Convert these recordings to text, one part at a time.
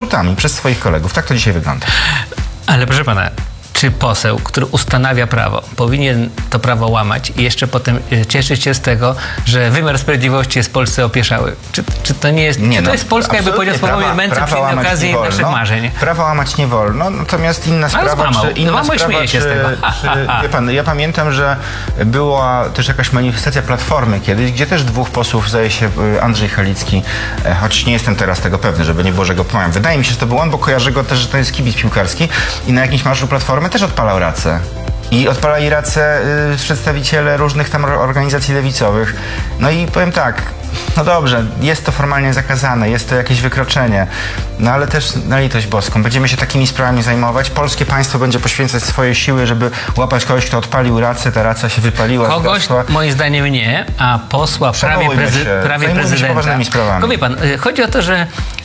skrótami przez swoich kolegów. Tak to dzisiaj wygląda. Ale proszę pana, czy poseł, który ustanawia prawo, powinien to prawo łamać i jeszcze potem cieszyć się z tego, że wymiar sprawiedliwości jest w Polsce opieszały? Czy to nie jest... to jest Polska, jakby powiedział Sławomir Mencen przy innej okazji naszych marzeń? Prawa łamać nie wolno, natomiast inna sprawa... śmieje się z tego. Wie pan, ja pamiętam, że była też jakaś manifestacja Platformy kiedyś, gdzie też dwóch posłów, zdaje się Andrzej Halicki, choć nie jestem teraz tego pewny, żeby nie było, że go pomagam. Wydaje mi się, że to był on, bo kojarzę go też, że to jest kibic piłkarski i na jakimś marszu Platformy też odpalał racę. I odpalali racę przedstawiciele różnych tam organizacji lewicowych. No i powiem tak, no dobrze, jest to formalnie zakazane, jest to jakieś wykroczenie, no ale też na litość boską, będziemy się takimi sprawami zajmować. Polskie państwo będzie poświęcać swoje siły, żeby łapać kogoś, kto odpalił racę, ta raca się wypaliła. Kogoś, moim zdaniem nie, a posła prawie prezydenta. Poważnymi sprawami. Tylko wie pan, chodzi o to, że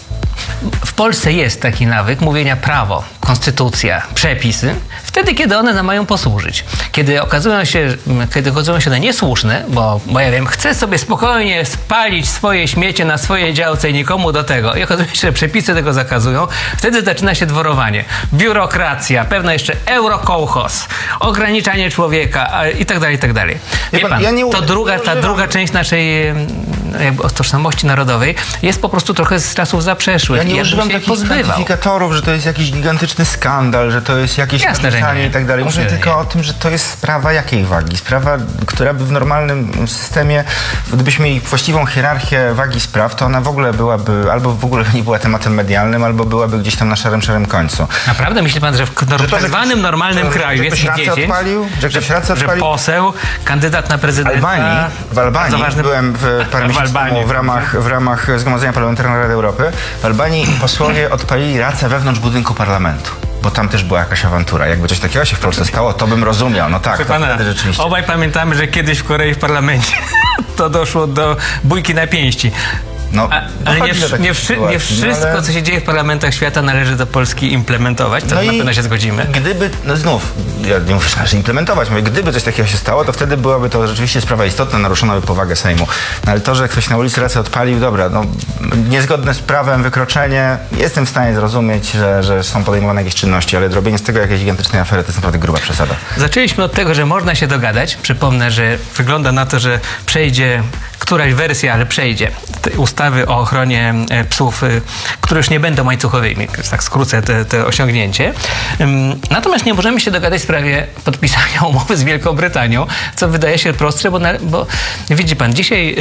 w Polsce jest taki nawyk mówienia prawo, konstytucja, przepisy, wtedy, kiedy one nam mają posłużyć. Kiedy okazują się one niesłuszne, bo ja wiem, chcę sobie spokojnie spalić swoje śmiecie na swojej działce i nikomu do tego. I okazuje się, że przepisy tego zakazują. Wtedy zaczyna się dworowanie. Biurokracja, pewno jeszcze eurokołchoz, ograniczanie człowieka i tak dalej, i tak dalej. Wie pan, ta druga część naszej jakby tożsamości narodowej jest po prostu trochę z czasów zaprzeszłych. Ja nie używam takich kwantyfikatorów, że to jest jakiś gigantyczny skandal, że to jest jakieś naruszenie i tak dalej. Mówię tylko o tym, że to jest sprawa jakiej wagi? Sprawa, która by w normalnym systemie, gdybyśmy mieli właściwą hierarchię wagi spraw, to ona w ogóle byłaby, albo w ogóle nie była tematem medialnym, albo byłaby gdzieś tam na szarym końcu. Naprawdę myśli pan, że w tak zwanym normalnym kraju jest 10, że poseł, kandydat na prezydenta... W Albanii, byłem parę miesięcy temu w ramach Zgromadzenia Parlamentarnego Rady Europy, w Albanii posłowie odpalili racę wewnątrz budynku parlamentu. Bo tam też była jakaś awantura. Jakby coś takiego się w Polsce stało, to bym rozumiał. No tak, to wtedy rzeczywiście. Obaj pamiętamy, że kiedyś w Korei w parlamencie to doszło do bójki na pięści. No, ale nie wszystko, co się dzieje w parlamentach świata, należy do Polski implementować. To na pewno się zgodzimy. Gdyby, ja nie mówię, że należy implementować, mówię, gdyby coś takiego się stało, to wtedy byłaby to rzeczywiście sprawa istotna, naruszona by powagę Sejmu. No, ale to, że ktoś na ulicy rację odpalił, dobra, niezgodne z prawem, wykroczenie, jestem w stanie zrozumieć, że są podejmowane jakieś czynności, ale robienie z tego jakiejś gigantycznej afery to jest naprawdę gruba przesada. Zaczęliśmy od tego, że można się dogadać. Przypomnę, że wygląda na to, że przejdzie któraś wersja, ale przejdzie ustawy o ochronie psów, które już nie będą łańcuchowymi. Tak skrócę to osiągnięcie. Natomiast nie możemy się dogadać w sprawie podpisania umowy z Wielką Brytanią, co wydaje się prostsze, bo widzi pan, dzisiaj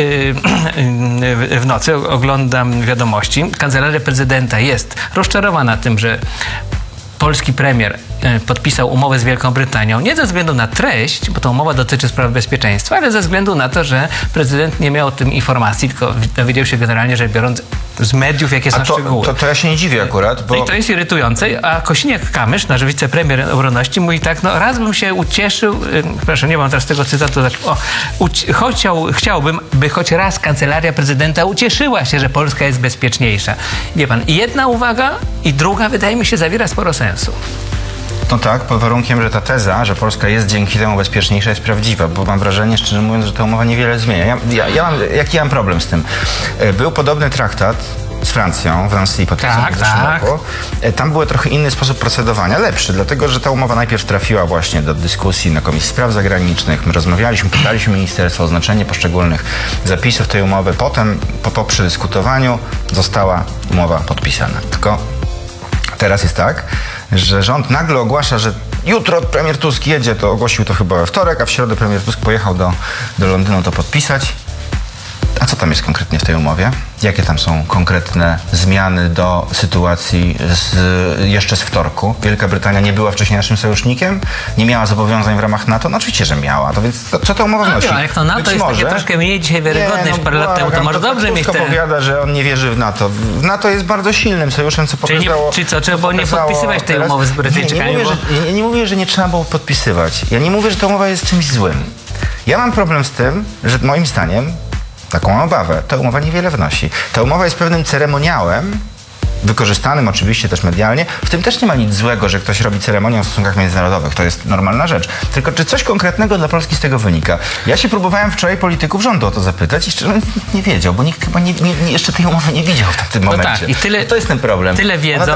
w nocy oglądam wiadomości. Kancelaria prezydenta jest rozczarowana tym, że polski premier podpisał umowę z Wielką Brytanią nie ze względu na treść, bo ta umowa dotyczy spraw bezpieczeństwa, ale ze względu na to, że prezydent nie miał o tym informacji, tylko dowiedział się generalnie, że biorąc z mediów, jakie są szczegóły. To ja się nie dziwię akurat, bo... I to jest irytujące, a Kosiniak-Kamysz, nasz wicepremier obronności, mówi tak, raz bym się ucieszył, proszę, nie mam teraz tego cytatu, chciałbym, by choć raz kancelaria prezydenta ucieszyła się, że Polska jest bezpieczniejsza. Wie pan, jedna uwaga i druga, wydaje mi się, zawiera sporo sensu. No tak, pod warunkiem, że ta teza, że Polska jest dzięki temu bezpieczniejsza, jest prawdziwa, bo mam wrażenie, szczerze mówiąc, że ta umowa niewiele zmienia. Jaki mam problem z tym? Był podobny traktat z Francją w Nancy podpisany w zeszłym roku. Tam był trochę inny sposób procedowania, lepszy, dlatego że ta umowa najpierw trafiła właśnie do dyskusji na Komisji Spraw Zagranicznych. My rozmawialiśmy, pytaliśmy ministerstwo o znaczenie poszczególnych zapisów tej umowy. Potem, po przedyskutowaniu, została umowa podpisana. Tylko teraz jest tak, że rząd nagle ogłasza, że jutro premier Tusk jedzie, to ogłosił to chyba we wtorek, a w środę premier Tusk pojechał do Londynu to podpisać. A co tam jest konkretnie w tej umowie? Jakie tam są konkretne zmiany do sytuacji jeszcze z wtorku? Wielka Brytania nie była wcześniej naszym sojusznikiem? Nie miała zobowiązań w ramach NATO? No oczywiście, że miała. To więc co ta umowa wnosi? Ale jak to NATO jest takie troszkę mniej dzisiaj wiarygodne niż parę lat temu, to może dobrze mieć Tusk opowiada, że on nie wierzy w NATO. NATO jest bardzo silnym sojuszem, co pokazało... Czyli co, trzeba było nie podpisywać tej umowy z Brytyjczykami? Ja nie mówię, że nie trzeba było podpisywać. Ja nie mówię, że ta umowa jest czymś złym. Ja mam problem z tym, że moim zdaniem taką mam obawę. Ta umowa niewiele wnosi. Ta umowa jest pewnym ceremoniałem, wykorzystanym oczywiście też medialnie. W tym też nie ma nic złego, że ktoś robi ceremonię w stosunkach międzynarodowych. To jest normalna rzecz. Tylko czy coś konkretnego dla Polski z tego wynika? Ja się próbowałem wczoraj polityków rządu o to zapytać i szczerze nie wiedział, bo nikt chyba jeszcze tej umowy nie widział w tym momencie. Tak, i tyle, to jest ten problem. Tyle wiedzą.